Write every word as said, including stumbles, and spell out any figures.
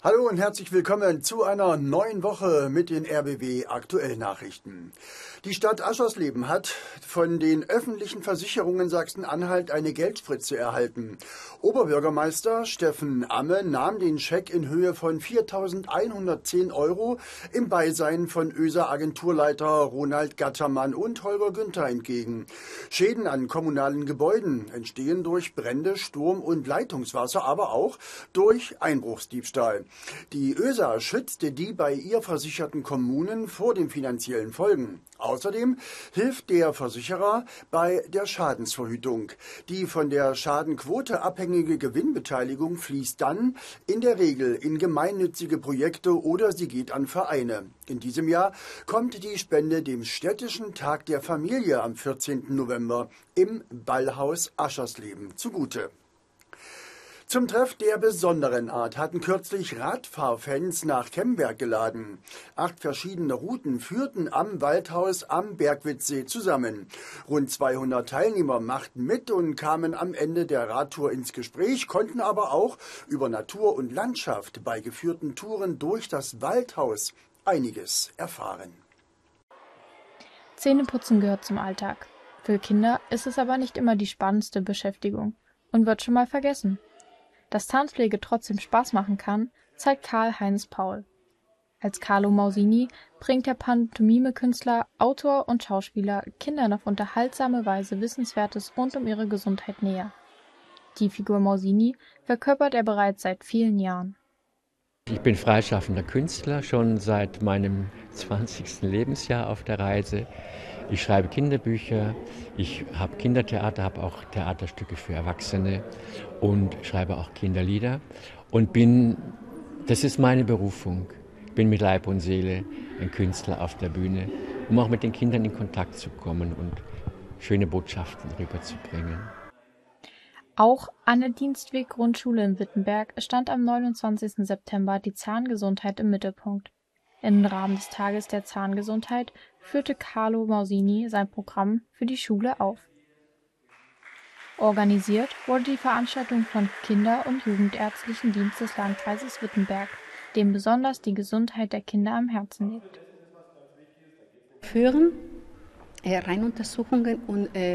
Hallo und herzlich willkommen zu einer neuen Woche mit den R B W Aktuellnachrichten. Die Stadt Aschersleben hat von den öffentlichen Versicherungen Sachsen-Anhalt eine Geldspritze erhalten. Oberbürgermeister Steffen Amme nahm den Scheck in Höhe von viertausendeinhundertzehn Euro im Beisein von ÖSA Agenturleiter Ronald Gattermann und Holger Günther entgegen. Schäden an kommunalen Gebäuden entstehen durch Brände, Sturm und Leitungswasser, aber auch durch Einbruchsdiebstahl. Die ÖSA schützte die bei ihr versicherten Kommunen vor den finanziellen Folgen. Außerdem hilft der Versicherer bei der Schadensverhütung. Die von der Schadenquote abhängige Gewinnbeteiligung fließt dann in der Regel in gemeinnützige Projekte oder sie geht an Vereine. In diesem Jahr kommt die Spende dem städtischen Tag der Familie am vierzehnten November im Ballhaus Aschersleben zugute. Zum Treff der besonderen Art hatten kürzlich Radfahrfans nach Kemberg geladen. Acht verschiedene Routen führten am Waldhaus am Bergwitzsee zusammen. Rund zweihundert Teilnehmer machten mit und kamen am Ende der Radtour ins Gespräch, konnten aber auch über Natur und Landschaft bei geführten Touren durch das Waldhaus einiges erfahren. Zähneputzen gehört zum Alltag. Für Kinder ist es aber nicht immer die spannendste Beschäftigung und wird schon mal vergessen. Dass Zahnpflege trotzdem Spaß machen kann, zeigt Karl-Heinz Paul. Als Carlo Mausini bringt der Pantomime-Künstler, Autor und Schauspieler Kindern auf unterhaltsame Weise Wissenswertes rund um ihre Gesundheit näher. Die Figur Mausini verkörpert er bereits seit vielen Jahren. Ich bin freischaffender Künstler, schon seit meinem zwanzigsten Lebensjahr auf der Reise. Ich schreibe Kinderbücher, ich habe Kindertheater, habe auch Theaterstücke für Erwachsene und schreibe auch Kinderlieder und bin, das ist meine Berufung, bin mit Leib und Seele ein Künstler auf der Bühne, um auch mit den Kindern in Kontakt zu kommen und schöne Botschaften rüberzubringen. Auch an der Dienstweg-Grundschule in Wittenberg stand am neunundzwanzigsten September die Zahngesundheit im Mittelpunkt. Im Rahmen des Tages der Zahngesundheit führte Carlo Mausini sein Programm für die Schule auf. Organisiert wurde die Veranstaltung von Kinder- und Jugendärztlichen Dienst des Landkreises Wittenberg, dem besonders die Gesundheit der Kinder am Herzen liegt. Führen äh, Reinuntersuchungen und äh,